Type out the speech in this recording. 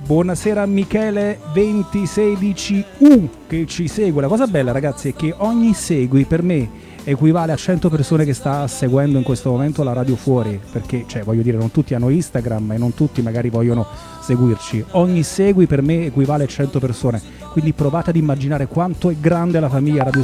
Buonasera a Michele 2016U che ci segue. La cosa bella, ragazzi, è che ogni segui per me equivale a 100 persone che sta seguendo in questo momento la radio fuori, perché, cioè, voglio dire, non tutti hanno Instagram e non tutti magari vogliono seguirci. Ogni segui per me equivale a 100 persone, quindi provate ad immaginare quanto è grande la famiglia Radio